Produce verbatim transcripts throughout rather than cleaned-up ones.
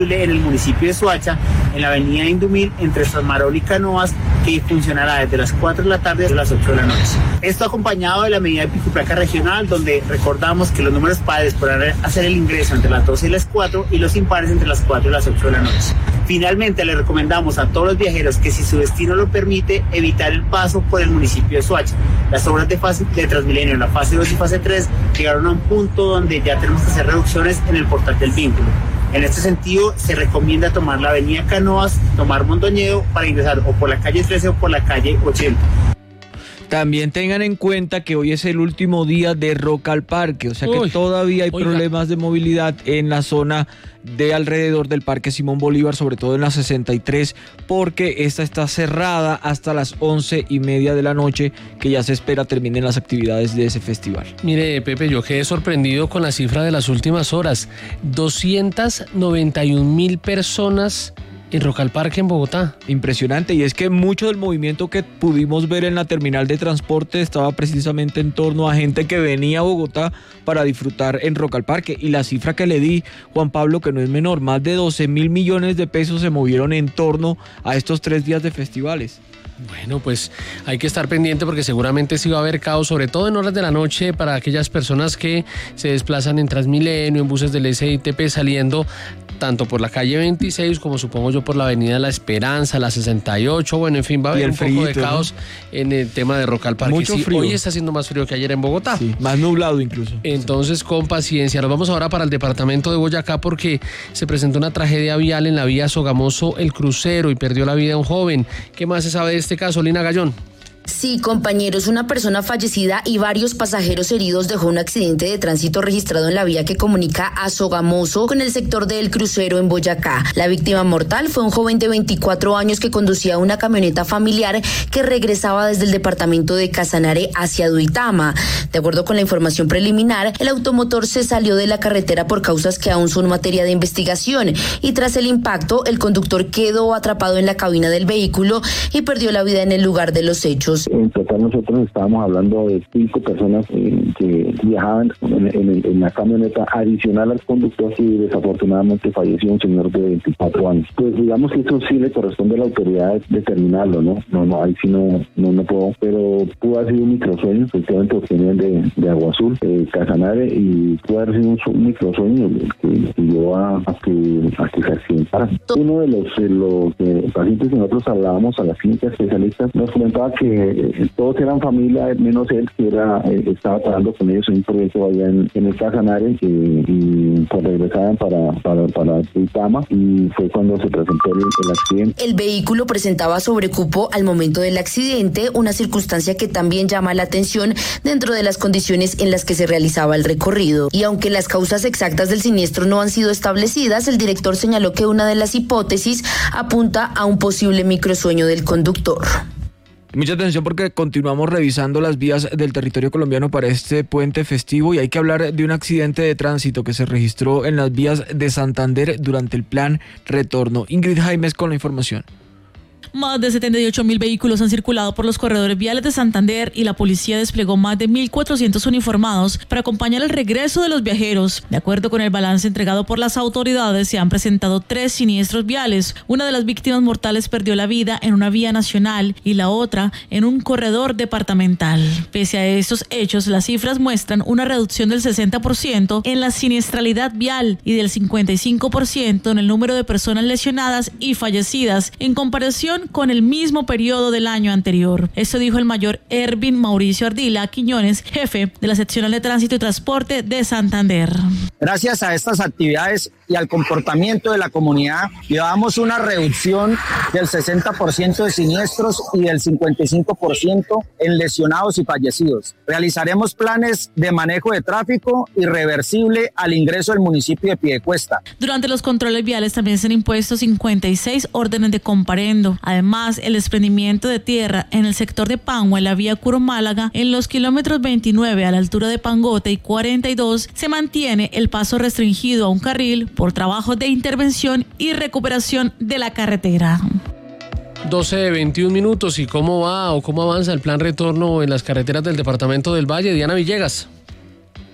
en el municipio de Soacha, en la avenida Indumil, entre Marol y Canoas, que funcionará desde las cuatro de la tarde hasta las ocho de la noche. Esto acompañado de la medida de pico y placa regional, donde recordamos que los números pares podrán hacer el ingreso entre las doce y las cuatro y los impares entre las cuatro y las ocho de la noche. Finalmente, le recomendamos a todos los viajeros que, si su destino lo permite, evitar el paso por el municipio de Soacha. Las obras de, fase, de Transmilenio en la fase dos y fase tres llegaron a un punto donde ya tenemos que hacer reducciones en el portal del vínculo. En este sentido, se recomienda tomar la avenida Canoas, tomar Mondoñedo para ingresar o por la calle trece o por la calle ochenta. También tengan en cuenta que hoy es el último día de Rock al Parque, o sea que Uy, todavía hay oiga. problemas de movilidad en la zona de alrededor del Parque Simón Bolívar, sobre todo en la sesenta y tres, porque esta está cerrada hasta las once y media de la noche, que ya se espera terminen las actividades de ese festival. Mire, Pepe, yo quedé sorprendido con la cifra de las últimas horas. doscientas noventa y un mil personas en Rock al Parque en Bogotá. Impresionante, y es que mucho del movimiento que pudimos ver en la terminal de transporte estaba precisamente en torno a gente que venía a Bogotá para disfrutar en Rock al Parque, y la cifra que le di, Juan Pablo, que no es menor, más de doce mil millones de pesos se movieron en torno a estos tres días de festivales. Bueno, pues hay que estar pendiente porque seguramente sí va a haber caos, sobre todo en horas de la noche, para aquellas personas que se desplazan en Transmilenio, en buses del S I T P, saliendo tanto por la calle veintiséis como supongo yo por la avenida La Esperanza, la sesenta y ocho, bueno, en fin, va a haber un frito, poco de caos, ¿no?, en el tema de Rock al Parque. Mucho sí, frío. Hoy está haciendo más frío que ayer en Bogotá. Sí, más nublado incluso. Entonces, con paciencia. Nos vamos ahora para el departamento de Boyacá porque se presentó una tragedia vial en la vía Sogamoso El Crucero y perdió la vida un joven. ¿Qué más se sabe de este caso, Lina Gallón? Sí, compañeros, una persona fallecida y varios pasajeros heridos dejó un accidente de tránsito registrado en la vía que comunica a Sogamoso con el sector del Crucero en Boyacá. La víctima mortal fue un joven de veinticuatro años que conducía una camioneta familiar que regresaba desde el departamento de Casanare hacia Duitama. De acuerdo con la información preliminar, el automotor se salió de la carretera por causas que aún son materia de investigación, y tras el impacto, el conductor quedó atrapado en la cabina del vehículo y perdió la vida en el lugar de los hechos. En total nosotros estábamos hablando de cinco personas eh, que viajaban en, en, en la camioneta adicional al conductor, y desafortunadamente falleció un señor de veinticuatro años. Pues digamos que eso sí le corresponde a la autoridad determinarlo, ¿no? No, no, ahí sí no, no, no puedo, pero pudo haber sido un microsueño, efectivamente obtenían de, de Agua Azul, eh, Casanare, y pudo haber sido un, un microsueño que, que llevó a, a, que, a que se accidentara. Uno de los, de los eh, pacientes que nosotros hablábamos a las clínicas especialistas nos comentaba que Eh, todos eran familia, menos él, que era eh, estaba trabajando con ellos en un proyecto allá en, en el Casanare, que, y pues regresaban para para para Duitama, y fue cuando se presentó el, el accidente. El vehículo presentaba sobrecupo al momento del accidente, una circunstancia que también llama la atención dentro de las condiciones en las que se realizaba el recorrido. Y aunque las causas exactas del siniestro no han sido establecidas, el director señaló que una de las hipótesis apunta a un posible microsueño del conductor. Mucha atención porque continuamos revisando las vías del territorio colombiano para este puente festivo, y hay que hablar de un accidente de tránsito que se registró en las vías de Santander durante el plan Retorno. Ingrid Jaimes con la información. Más de setenta y ocho mil vehículos han circulado por los corredores viales de Santander y la policía desplegó más de mil cuatrocientos uniformados para acompañar el regreso de los viajeros. De acuerdo con el balance entregado por las autoridades, se han presentado tres siniestros viales. Una de las víctimas mortales perdió la vida en una vía nacional y la otra en un corredor departamental. Pese a estos hechos, las cifras muestran una reducción del sesenta por ciento en la siniestralidad vial y del cincuenta y cinco por ciento en el número de personas lesionadas y fallecidas en comparación con el mismo periodo del año anterior. Esto dijo el mayor Ervin Mauricio Ardila Quiñones, jefe de la seccional de tránsito y transporte de Santander. Gracias a estas actividades y al comportamiento de la comunidad, llevamos una reducción del sesenta por ciento de siniestros y del cincuenta y cinco por ciento en lesionados y fallecidos. Realizaremos planes de manejo de tráfico irreversible al ingreso del municipio de Piedecuesta. Durante los controles viales también se han impuesto cincuenta y seis órdenes de comparendo. Además, el desprendimiento de tierra en el sector de Pangua, en la vía Curo-Málaga, en los kilómetros veintinueve a la altura de Pangote y cuarenta y dos, se mantiene el paso restringido a un carril por trabajos de intervención y recuperación de la carretera. doce de veintiún minutos. ¿Y cómo va o cómo avanza el plan retorno en las carreteras del departamento del Valle? Diana Villegas.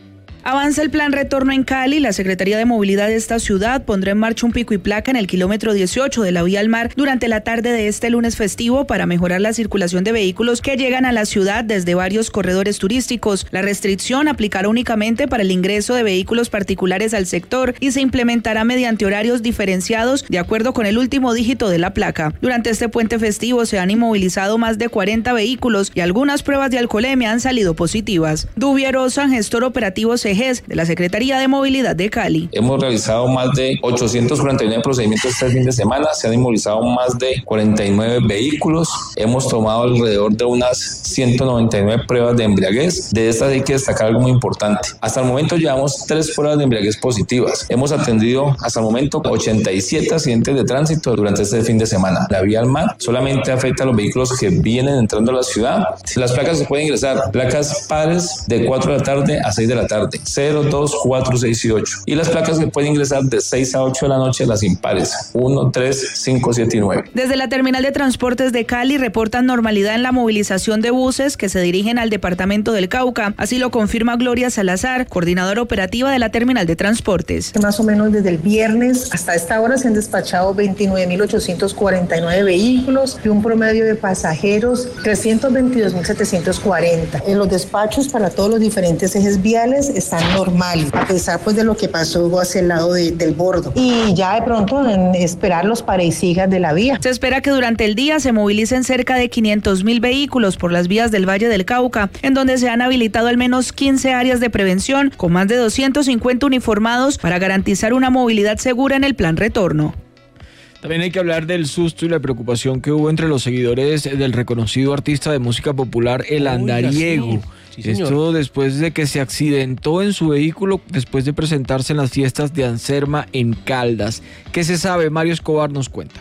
Avanza el plan retorno en Cali. La Secretaría de Movilidad de esta ciudad pondrá en marcha un pico y placa en el kilómetro dieciocho de la vía al mar durante la tarde de este lunes festivo para mejorar la circulación de vehículos que llegan a la ciudad desde varios corredores turísticos. La restricción aplicará únicamente para el ingreso de vehículos particulares al sector y se implementará mediante horarios diferenciados de acuerdo con el último dígito de la placa. Durante este puente festivo se han inmovilizado más de cuarenta vehículos y algunas pruebas de alcoholemia han salido positivas. Dubia Rosa, gestor operativo C G E S de la Secretaría de Movilidad de Cali. Hemos realizado más de ochocientos cuarenta y nueve procedimientos este fin de semana, se han inmovilizado más de cuarenta y nueve vehículos, hemos tomado alrededor de unas ciento noventa y nueve pruebas de embriaguez. De estas hay que destacar algo muy importante. Hasta el momento llevamos tres pruebas de embriaguez positivas. Hemos atendido hasta el momento ochenta y siete accidentes de tránsito durante este fin de semana. La vía al mar solamente afecta a los vehículos que vienen entrando a la ciudad. Las placas se pueden ingresar, placas pares de cuatro de la tarde a seis de la tarde, cero, dos, cuatro, seis y ocho. Y las placas que pueden ingresar de seis a ocho de la noche, las impares, uno, tres, cinco, siete y nueve. Desde la Terminal de Transportes de Cali reportan normalidad en la movilización de buses que se dirigen al departamento del Cauca. Así lo confirma Gloria Salazar, coordinadora operativa de la Terminal de Transportes. Más o menos desde el viernes hasta esta hora se han despachado veintinueve mil ochocientos cuarenta y nueve vehículos y un promedio de pasajeros trescientos veintidós mil setecientos cuarenta. En los despachos para todos los diferentes ejes viales están normales, a pesar pues de lo que pasó hacia el lado de, del bordo. Y ya de pronto en esperar los pare y sigas de la vía. Se espera que durante el día se movilicen cerca de quinientos mil vehículos por las vías del Valle del Cauca, en donde se han habilitado al menos quince áreas de prevención con más de doscientos cincuenta uniformados para garantizar una movilidad segura en el plan retorno. También hay que hablar del susto y la preocupación que hubo entre los seguidores del reconocido artista de música popular El Andariego. Oiga, sí. Sí, Esto después de que se accidentó en su vehículo después de presentarse en las fiestas de Anserma en Caldas. ¿Qué se sabe? Mario Escobar nos cuenta.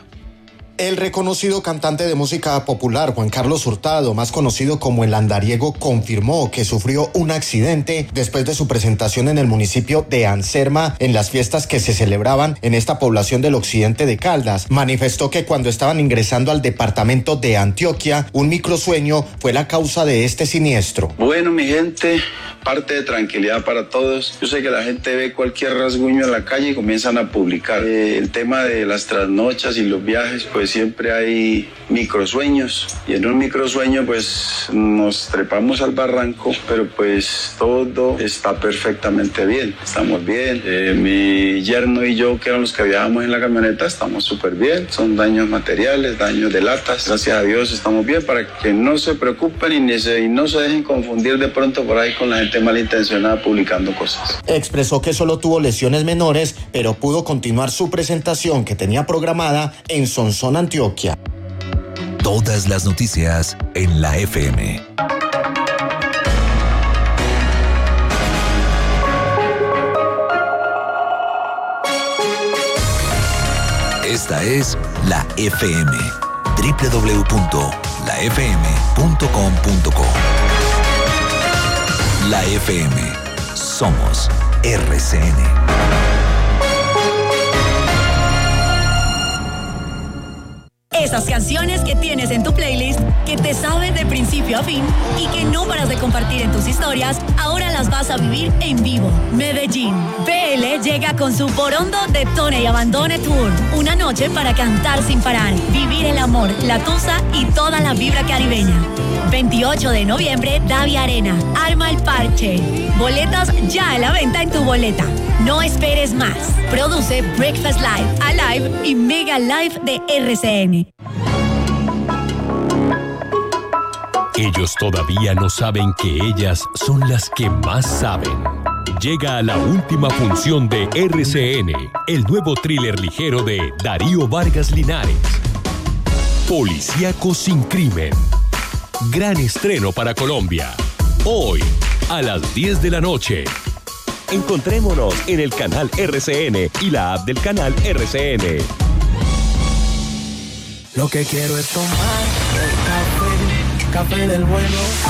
El reconocido cantante de música popular Juan Carlos Hurtado, más conocido como El Andariego, confirmó que sufrió un accidente después de su presentación en el municipio de Anserma en las fiestas que se celebraban en esta población del occidente de Caldas. Manifestó que cuando estaban ingresando al departamento de Antioquia, un microsueño fue la causa de este siniestro. Bueno, mi gente, parte de tranquilidad para todos. Yo sé que la gente ve cualquier rasguño en la calle y comienzan a publicar. Eh, el tema de las trasnochas y los viajes, pues siempre hay microsueños. Y en un microsueño, pues nos trepamos al barranco, pero pues todo está perfectamente bien. Estamos bien. Eh, mi yerno y yo, que eran los que viajábamos en la camioneta, estamos súper bien. Son daños materiales, daños de latas. Gracias a Dios estamos bien, para que no se preocupen y, ni se, y no se dejen confundir de pronto por ahí con la gente malintencionada publicando cosas. Expresó que solo tuvo lesiones menores, pero pudo continuar su presentación que tenía programada en Sonsón, Antioquia. Todas las noticias en la F M. Esta es la F M. doble u doble u doble u punto la f m punto com punto co. La F M. Somos R C N. Esas canciones que tienes en tu playlist, que te sabes de principio a fin y que no paras de compartir en tus historias, ahora las vas a vivir en vivo. Medellín. B L llega con su Borondo Detone y Abandone Tour. Una noche para cantar sin parar, vivir el amor, la tusa y toda la vibra caribeña. veintiocho de noviembre, Davia Arena. Arma el parche. Boletas ya a la venta en tu boleta. No esperes más. Produce Breakfast Live, Alive y Mega Live de R C N. Ellos todavía no saben que ellas son las que más saben. Llega a la última función de R C N, el nuevo thriller ligero de Darío Vargas Linares. Policíaco sin crimen. Gran estreno para Colombia. Hoy, a las diez de la noche. Encontrémonos en el canal R C N y la app del canal R C N. Lo que quiero es tomar el café, café del bueno.